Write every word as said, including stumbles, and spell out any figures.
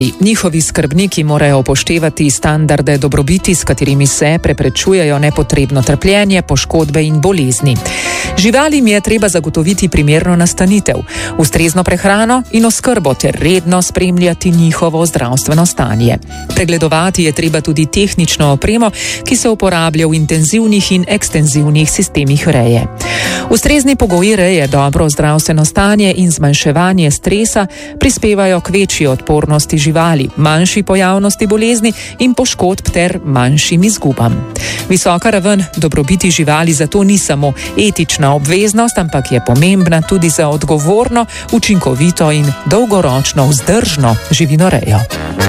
Njihovi skrbniki morajo upoštevati standarde dobrobiti, s katerimi se preprečujejo nepotrebno trpljenje, poškodbe in bolezni. Živalim je treba zagotoviti primerno nastanitev, ustrezno prehrano in oskrbo ter redno spremljati njihovo zdravstveno stanje. Pregledovati je treba tudi tehnično opremo, ki se uporablja v intenzivnih in ekstenzivnih sistemih reje. Ustrezni pogoji reje, dobro zdravstveno stanje in zmanjševanje stresa prispevajo k večji odpornosti živali, manjši pojavnosti bolezni in poškodb ter manjšim izgubam. Visoka raven dobrobiti živali zato ni samo etična obveznost, ampak je pomembna tudi za odgovorno, učinkovito in dolgoročno vzdržno živinorejo.